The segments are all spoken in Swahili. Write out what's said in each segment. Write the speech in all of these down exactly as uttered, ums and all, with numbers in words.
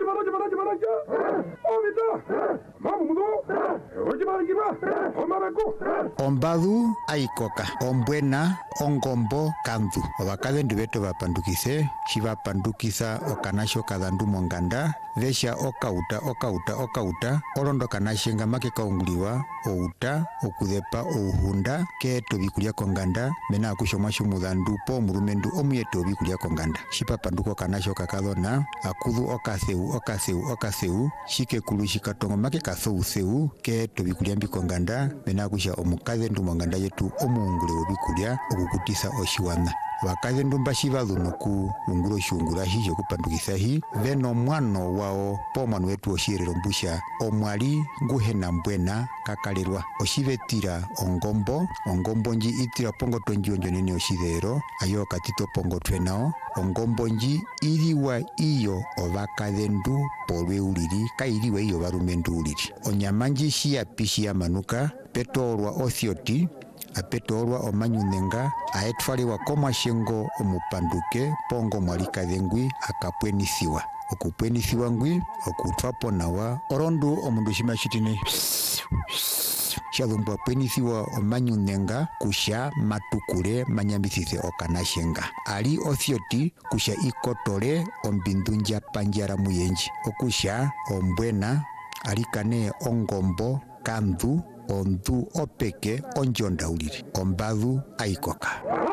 Ombadu aikoka, ombwena, ongombo, kandu. Obakadendu beto bapandukise, shibapandukisa okanasho kadandu monganda, vesha okauta, okauta, okauta, olondo kanashenga make kaunguliwa, outa, okudepa, ouhunda, keto bikulia konganda, mena akushoma shumudandu po murumendu omuyeto bikulia konganda. Shipapanduko kanasho kakadona, akudu okaseu, okaseu, okaseu, shike kulu shikatongo make kasou seu, keto bikulia mbikonganda, mena akusha omukadendu monganda yetu omuungule obikulia, okukutisa oshiwana. Wakadendu mbashiva dhunuku ungulo shungula hijo kupandukisa hi veno mwano wao po mwanu wetu oshirero mbusha omwali nguhena mbwena kakalirwa oshivetira ongombo ongombo nji itira pongo tonji onjo nene oshidero ayo katito pongo twenao ongombo nji iriwa iyo ovakadendu polwe uliri kairiwa iyo varumendu uliri onyamanji shia pishi ya manuka petorwa othioti apetorwa omanyunenga aetwaliwa komashengo omupanduke pongo mwalikadengwi akapwenisiwa okupwenisiwa ngwi okutwapo nawa orondu omundu shimashitine shalumbu apwenisiwa omanyunenga kusha matukule manyambisise okanashenga ali othioti kusha ikotole ombindunja panjara muyenji okusha ombwena alikane ongombo kandu ondu opeke onjonda uliri ombadu aikoka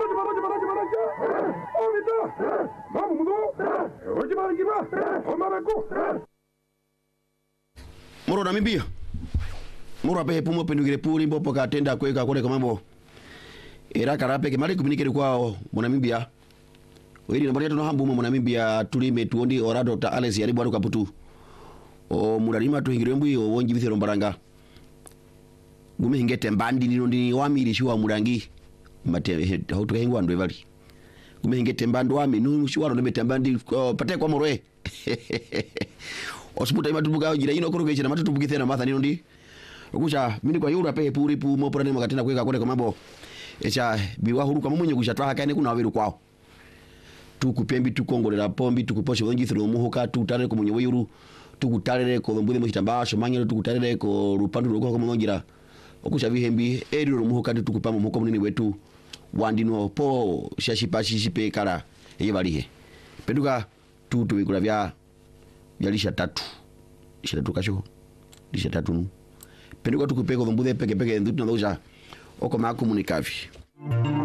Moro Namibia Moro ape pumo pendugire puri mbopo katenda kweka kole kamambo era karape ke mali kuminikere kwao Monamibia wiri nambari yetu no hambu mo Monamibia tulime tuondi ora Doctor Alex yari bwaru kaputu o murarima tuhingire mbwi o wonji bithero mbaranga gume hingete mbandi nino ndi wamiri shuwa murangi mate hautu hengwa ndo evali gume hingete mbandi wami nu shuwa ndo mete mbandi uh, pate kwa morwe osiputa ima tubuka jira ino kuru kechena matu tubuki thena matha nino ndi okusha mini kwa yura pe puri pu mo purane makatena kweka kole kamambo echa biwa huru kama munye kusha twaha kane kuna wawiru kwao tukupembi tukongolera pombi tukuposhe wenji thro muhoka tutare ko munye weyuru tukutarere ko mbude mo hitamba shomanyero tukutarere ko rupandu roko ko mongira okusha vihembi eriro muhoka tukupama muhoka munini wetu wandino po shashipa shishipe kala eyebalihe peduka tutu bikula bya byalisha tatu lisha tatu kasho lisha tatu peduka tukupeko mbude peke peke ndutu na doja oko makomunikavi